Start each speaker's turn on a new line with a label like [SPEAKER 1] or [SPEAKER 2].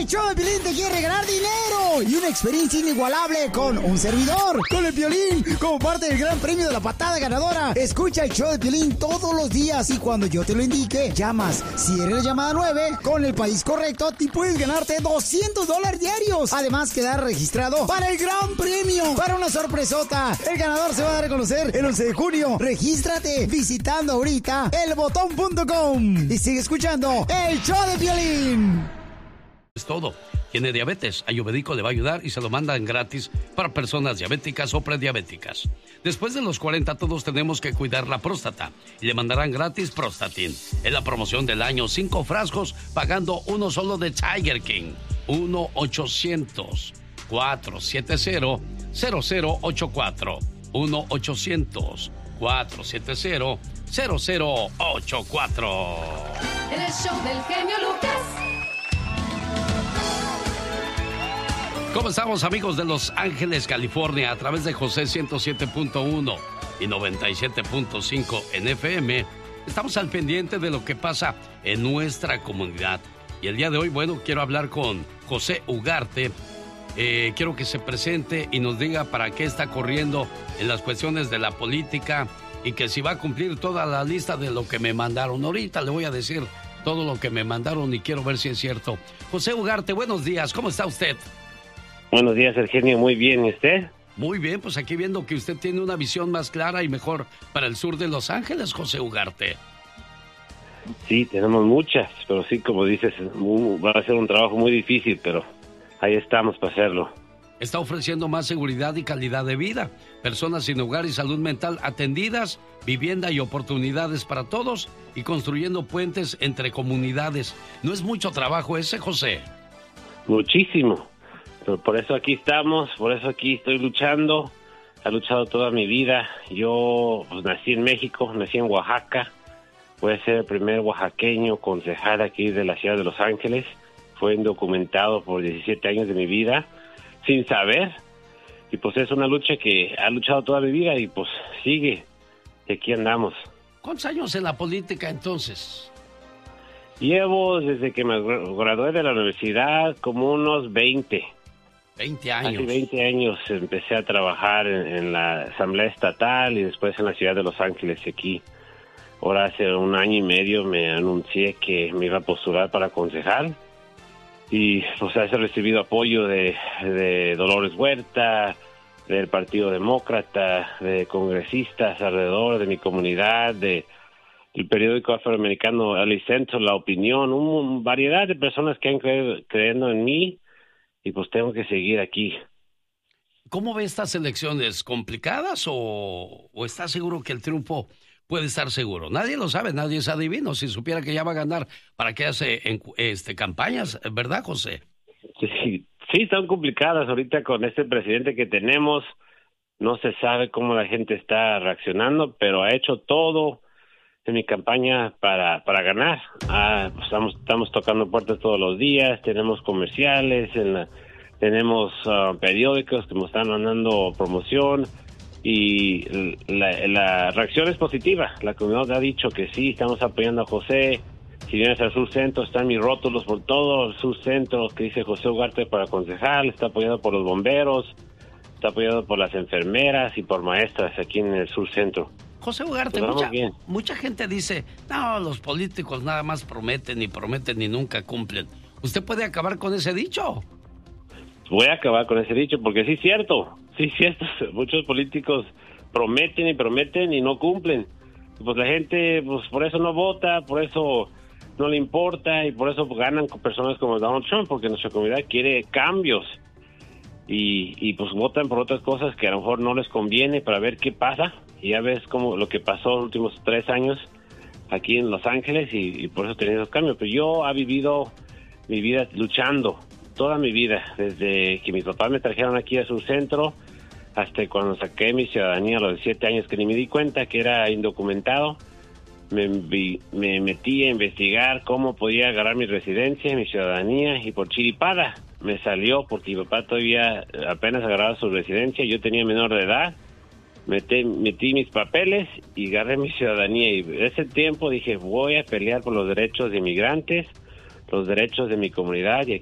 [SPEAKER 1] El show de Piolín te quiere regalar dinero y una experiencia inigualable con un servidor, con el Piolín, como parte del gran premio de la patada ganadora. Escucha el show de Piolín todos los días y cuando yo te lo indique, llamas. Si eres la llamada 9, con el país correcto, te puedes ganarte $200 diarios. Además, quedar registrado para el gran premio, para una sorpresota. El ganador se va a dar a conocer el 11 de junio. Regístrate visitando ahorita elbotón.com y sigue escuchando el show de Piolín.
[SPEAKER 2] Es todo. Tiene diabetes, Ayurvédico le va a ayudar y se lo mandan gratis para personas diabéticas o prediabéticas. Después de los 40 todos tenemos que cuidar la próstata y le mandarán gratis Prostatin. Es la promoción del año, 5 frascos pagando uno solo de Tiger King. 1-800-470-0084. 1-800-470-0084.
[SPEAKER 3] En el show del genio Lucas.
[SPEAKER 2] ¿Cómo estamos, amigos de Los Ángeles, California? A través de José 107.1 y 97.5 en FM. Estamos al pendiente de lo que pasa en nuestra comunidad. Y el día de hoy, bueno, quiero hablar con José Ugarte. Quiero que se presente y nos diga para qué está corriendo en las cuestiones de la política y que si va a cumplir toda la lista de lo que me mandaron. Ahorita le voy a decir todo lo que me mandaron y quiero ver si es cierto. José Ugarte, buenos días. ¿Cómo está usted?
[SPEAKER 4] Buenos días, Eugenio. Muy bien, ¿y usted?
[SPEAKER 2] Muy bien, pues aquí viendo que usted tiene una visión más clara y mejor para el sur de Los Ángeles, José Ugarte.
[SPEAKER 4] Sí, tenemos muchas, pero sí, como dices, va a ser un trabajo muy difícil, pero ahí estamos para hacerlo.
[SPEAKER 2] Está ofreciendo más seguridad y calidad de vida, personas sin hogar y salud mental atendidas, vivienda y oportunidades para todos y construyendo puentes entre comunidades. ¿No es mucho trabajo ese, José?
[SPEAKER 4] Muchísimo. Pero por eso aquí estamos, por eso aquí estoy luchando. He luchado toda mi vida. Yo pues, nací en México, nací en Oaxaca. Voy a ser el primer oaxaqueño concejal aquí de la ciudad de Los Ángeles. Fue indocumentado por 17 años de mi vida, sin saber. Y pues es una lucha que ha luchado toda mi vida y pues sigue. Y aquí andamos.
[SPEAKER 2] ¿Cuántos años en la política entonces?
[SPEAKER 4] Llevo desde que me gradué de la universidad como unos 20.
[SPEAKER 2] 20 años.
[SPEAKER 4] Hace 20 años empecé a trabajar en la Asamblea Estatal y después en la ciudad de Los Ángeles aquí. Ahora hace 1 año y medio me anuncié que me iba a postular para concejal y pues he recibido apoyo de Dolores Huerta, del Partido Demócrata, de congresistas alrededor de mi comunidad, del periódico afroamericano LA Central, La Opinión, una variedad de personas que han creyendo en mí. Y pues tengo que seguir aquí.
[SPEAKER 2] ¿Cómo ve estas elecciones? ¿Complicadas o está seguro que el triunfo puede estar seguro? Nadie lo sabe, nadie es adivino. Si supiera que ya va a ganar, ¿para qué hace campañas? ¿Verdad, José?
[SPEAKER 4] Sí, están complicadas ahorita con este presidente que tenemos. No se sabe cómo la gente está reaccionando, pero ha hecho todo en mi campaña para ganar. Pues estamos tocando puertas todos los días, tenemos comerciales, tenemos periódicos que me están mandando promoción y la reacción es positiva. La comunidad ha dicho que sí, estamos apoyando a José. Si vienes al Sur Centro, están mis rótulos por todo el Sur Centro que dice José Ugarte para concejal, está apoyado por los bomberos, está apoyado por las enfermeras y por maestras aquí en el Sur Centro.
[SPEAKER 2] José Ugarte, mucha gente dice, no, los políticos nada más prometen y nunca cumplen. ¿Usted puede acabar con ese dicho?
[SPEAKER 4] Voy a acabar con ese dicho porque sí es cierto. Muchos políticos prometen y no cumplen. Pues la gente, pues por eso no vota, por eso no le importa y por eso ganan con personas como Donald Trump, porque nuestra comunidad quiere cambios. Y pues votan por otras cosas que a lo mejor no les conviene para ver qué pasa. Y ya ves como lo que pasó en los últimos 3 años aquí en Los Ángeles y por eso tenía esos cambios. Pero yo he vivido mi vida luchando, toda mi vida, desde que mis papás me trajeron aquí a Sur Centro hasta cuando saqué mi ciudadanía a los 17 años que ni me di cuenta que era indocumentado. Me metí a investigar cómo podía agarrar mi residencia, mi ciudadanía y por chiripada me salió porque mi papá todavía apenas agarraba su residencia, yo tenía menor de edad. Metí mis papeles y agarré mi ciudadanía y ese tiempo dije voy a pelear por los derechos de inmigrantes, los derechos de mi comunidad y